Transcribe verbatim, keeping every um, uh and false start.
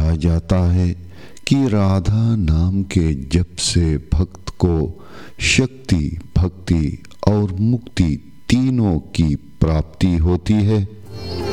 कहा जाता है कि राधा नाम के जप से भक्त को शक्ति, भक्ति और मुक्ति तीनों की प्राप्ति होती है।